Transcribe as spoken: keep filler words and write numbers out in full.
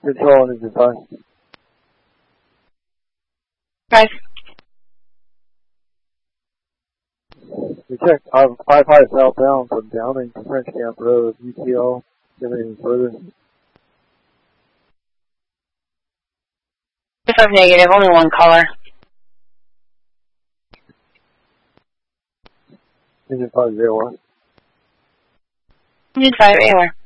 Control on engine five. Five. We checked five five five southbound from Downing to French Camp Road, U T L. Give any further? Five negative, only one caller. Engine five zero one. Engine five, A O R.